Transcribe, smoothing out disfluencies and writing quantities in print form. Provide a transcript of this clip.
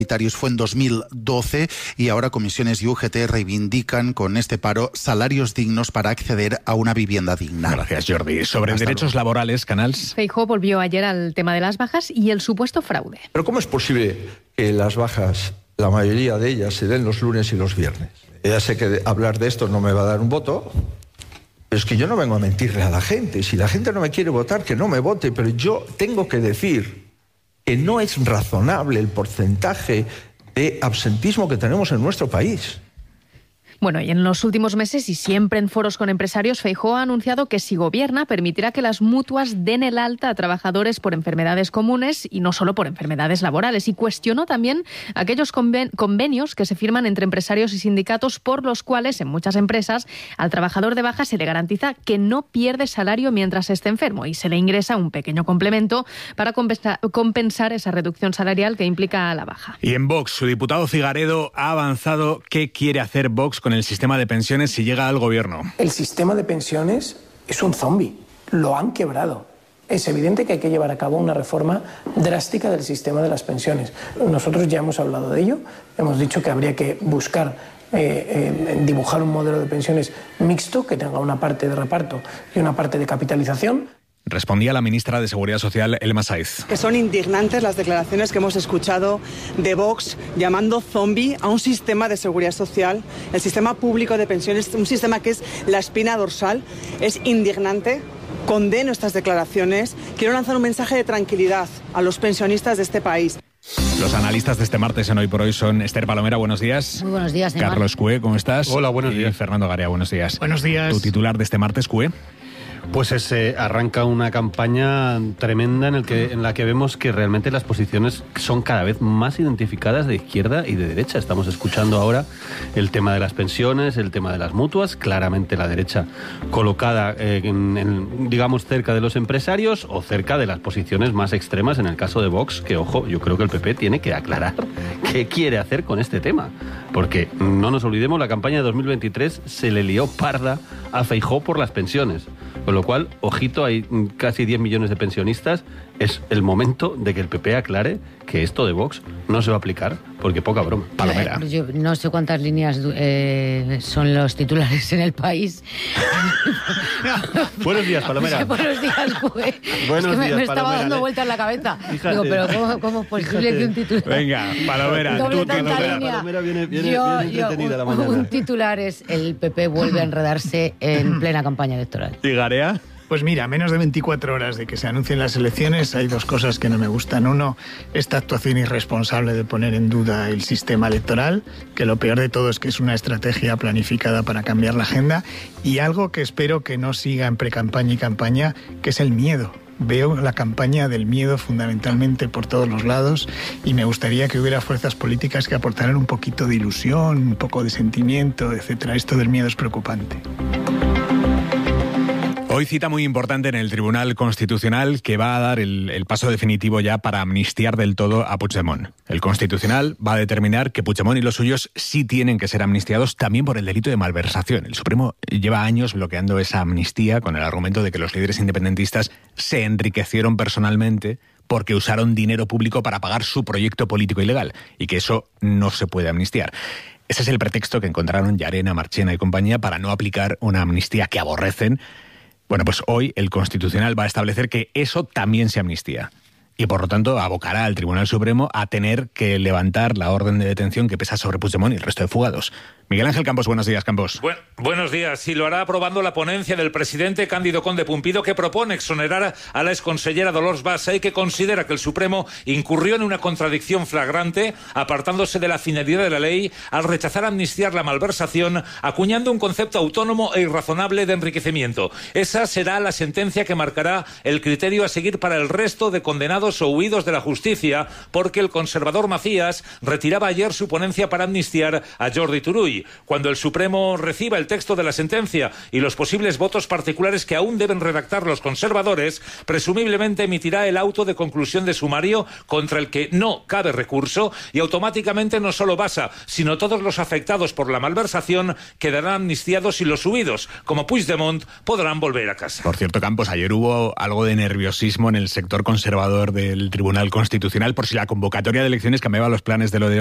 fue en 2012 y ahora Comisiones y UGT reivindican con este paro salarios dignos para acceder a una vivienda digna. Gracias, Jordi. Sobre derechos laborales, Canals. Feijóo volvió ayer al tema de las bajas y el supuesto fraude. ¿Pero cómo es posible que las bajas, la mayoría de ellas, se den los lunes y los viernes? Ya sé que hablar de esto no me va a dar un voto, pero es que yo no vengo a mentirle a la gente. Si la gente no me quiere votar, que no me vote, pero yo tengo que decir que no es razonable el porcentaje de absentismo que tenemos en nuestro país. Bueno, y en los últimos meses y siempre en foros con empresarios, Feijóo ha anunciado que si gobierna permitirá que las mutuas den el alta a trabajadores por enfermedades comunes y no solo por enfermedades laborales. Y cuestionó también aquellos convenios que se firman entre empresarios y sindicatos por los cuales en muchas empresas al trabajador de baja se le garantiza que no pierde salario mientras esté enfermo y se le ingresa un pequeño complemento para compensar esa reducción salarial que implica la baja. Y en Vox, su diputado Figaredo ha avanzado qué quiere hacer Vox con el sistema de pensiones si llega al gobierno. El sistema de pensiones es un zombi, lo han quebrado. Es evidente que hay que llevar a cabo una reforma drástica del sistema de las pensiones. Nosotros ya hemos hablado de ello, hemos dicho que habría que buscar dibujar un modelo de pensiones mixto que tenga una parte de reparto y una parte de capitalización. Respondía la ministra de Seguridad Social, Elma Saiz. Que son indignantes las declaraciones que hemos escuchado de Vox llamando zombie a un sistema de seguridad social, el sistema público de pensiones, un sistema que es la espina dorsal. Es indignante. Condeno estas declaraciones. Quiero lanzar un mensaje de tranquilidad a los pensionistas de este país. Los analistas de este martes en Hoy por Hoy son Esther Palomera, buenos días. Muy buenos días, Neymar. Carlos Cue, ¿cómo estás? Hola, buenos días. Y Fernando Garea, buenos días. Buenos días. ¿Tu titular de este martes, Cue? Pues arranca una campaña tremenda en la que vemos que realmente las posiciones son cada vez más identificadas de izquierda y de derecha. Estamos escuchando ahora el tema de las pensiones, el tema de las mutuas, claramente la derecha colocada digamos cerca de los empresarios o cerca de las posiciones más extremas en el caso de Vox, que ojo, yo creo que el PP tiene que aclarar qué quiere hacer con este tema, porque no nos olvidemos, la campaña de 2023 se le lió parda a Feijóo por las pensiones. Con lo cual, ojito, hay casi 10 millones de pensionistas. Es el momento de que el PP aclare que esto de Vox no se va a aplicar, porque poca broma. Palomera. Yo no sé cuántas líneas son los titulares en El País. Buenos días, Palomera. Buenos días, güey. Buenos días, me estaba Palomera. dando vueltas en la cabeza. Fíjate. Digo, pero ¿cómo es posible que un titular... Venga, Palomera. Doble tanta Palomera. línea. Palomera viene entretenida la mañana. Un titular es el PP vuelve a enredarse en plena campaña electoral. ¿Y Garea? Pues mira, menos de 24 horas de que se anuncien las elecciones, hay dos cosas que no me gustan. Uno, esta actuación irresponsable de poner en duda el sistema electoral, que lo peor de todo es que es una estrategia planificada para cambiar la agenda, y algo que espero que no siga en precampaña y campaña, que es el miedo. Veo la campaña del miedo fundamentalmente por todos los lados y me gustaría que hubiera fuerzas políticas que aportaran un poquito de ilusión, un poco de sentimiento, etcétera. Esto del miedo es preocupante. Hoy cita muy importante en el Tribunal Constitucional que va a dar el paso definitivo ya para amnistiar del todo a Puigdemont. El Constitucional va a determinar que Puigdemont y los suyos sí tienen que ser amnistiados también por el delito de malversación. El Supremo lleva años bloqueando esa amnistía con el argumento de que los líderes independentistas se enriquecieron personalmente porque usaron dinero público para pagar su proyecto político ilegal y que eso no se puede amnistiar. Ese es el pretexto que encontraron Llarena, Marchena y compañía para no aplicar una amnistía que aborrecen. Bueno, pues hoy el Constitucional va a establecer que eso también se amnistía. Y por lo tanto abocará al Tribunal Supremo a tener que levantar la orden de detención que pesa sobre Puigdemont y el resto de fugados. Miguel Ángel Campos, buenos días, Campos. Buenos días. Y lo hará aprobando la ponencia del presidente Cándido Conde Pumpido, que propone exonerar a la exconsellera Dolors Bassa y que considera que el Supremo incurrió en una contradicción flagrante, apartándose de la finalidad de la ley al rechazar amnistiar la malversación, acuñando un concepto autónomo e irrazonable de enriquecimiento. Esa será la sentencia que marcará el criterio a seguir para el resto de condenados o huidos de la justicia, porque el conservador Macías retiraba ayer su ponencia para amnistiar a Jordi Turull. Cuando el Supremo reciba el texto de la sentencia y los posibles votos particulares que aún deben redactar los conservadores, presumiblemente emitirá el auto de conclusión de sumario contra el que no cabe recurso y automáticamente no solo Bassa, sino todos los afectados por la malversación quedarán amnistiados y los huidos, como Puigdemont, podrán volver a casa. Por cierto, Campos, ayer hubo algo de nerviosismo en el sector conservador del Tribunal Constitucional por si la convocatoria de elecciones cambiaba los planes de lo de